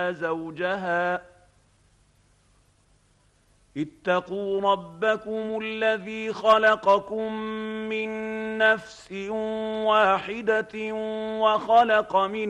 زوجها اتقوا ربكم الذي خلقكم من نفس واحدة وخلق منها